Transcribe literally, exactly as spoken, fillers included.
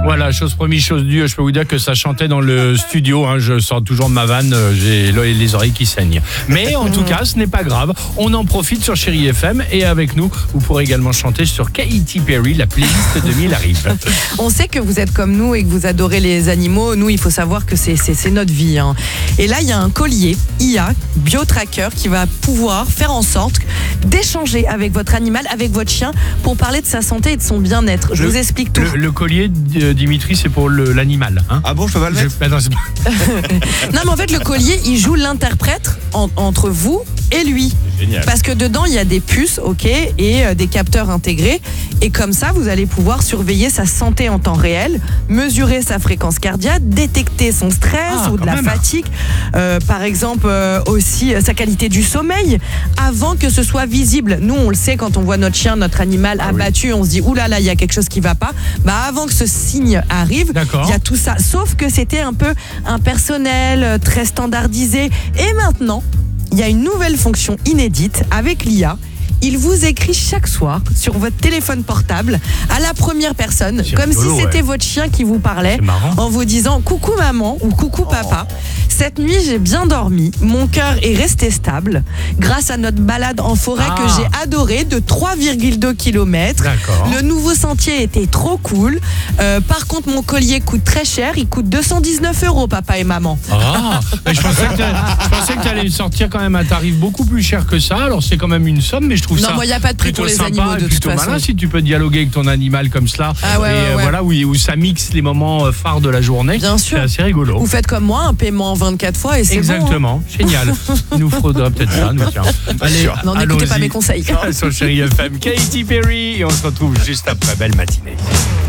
Voilà, chose promise, chose due. Je peux vous dire que ça chantait dans le studio. Hein, je sors toujours de ma vanne. J'ai les oreilles qui saignent. Mais en tout cas, ce n'est pas grave. On en profite sur Chérie F M. Et avec nous, vous pourrez également chanter sur Katy Perry. La playlist de mille arrive. On sait que vous êtes comme nous et que vous adorez les animaux. Nous, il faut savoir que c'est, c'est, c'est notre vie. Hein. Et là, il y a un collier I A, BioTracker, qui va pouvoir faire en sorte d'échanger avec votre animal, avec votre chien, pour parler de sa santé et de son bien-être. Je le, vous explique tout. Le, le collier, Dimitri, c'est pour le, l'animal. Hein. Ah bon, je peux pas le mettre? je, attends, c'est pas... Non, mais en fait, le collier, il joue l'interprète en, entre vous et lui. Génial. Parce que dedans, il y a des puces, ok, et euh, des capteurs intégrés. Et comme ça, vous allez pouvoir surveiller sa santé en temps réel, mesurer sa fréquence cardiaque, détecter son stress Ah, ou de la même. fatigue. Euh, par exemple, euh, aussi euh, sa qualité du sommeil, avant que ce soit visible. Nous, on le sait, quand on voit notre chien, notre animal Ah abattu, on se dit, oulala, là là, il y a quelque chose qui va pas. Bah, avant que ce signe arrive, D'accord. il y a tout ça. Sauf que c'était un peu impersonnel, euh, très standardisé. Et maintenant, il y a une nouvelle fonction inédite avec l'I A. Il vous écrit chaque soir sur votre téléphone portable à la première personne, C'est comme rigolo, si c'était ouais. votre chien qui vous parlait, C'est marrant. en vous disant coucou maman ou coucou papa. Cette nuit, j'ai bien dormi, mon cœur est resté stable grâce à notre balade en forêt Ah. que j'ai adorée de trois virgule deux kilomètres. D'accord. Le nouveau sentier était trop cool. Euh, par contre, mon collier coûte très cher, il coûte deux cent dix-neuf euros, papa et maman. Ah, mais je pensais que t'a- je pensais que tu allais me sortir quand même un tarif beaucoup plus cher que ça. Alors c'est quand même une somme, mais je trouve Non, ça moi, il n'y a pas de prix plutôt pour les sympa animaux et de toute plutôt façon. malin si tu peux dialoguer avec ton animal comme cela. Ah ouais, et ouais, euh, ouais. voilà où, où ça mixe les moments euh, phares de la journée. Bien sûr. C'est assez rigolo. Vous faites comme moi, un paiement en vingt-quatre fois et c'est bon. hein. Exactement, génial. Il nous faudra peut-être ça, nous tiens. Allez, Non, n'écoutez pas allons-y. mes conseils. Sur Chérie F M, Katy Perry, et on se retrouve juste après. Belle matinée.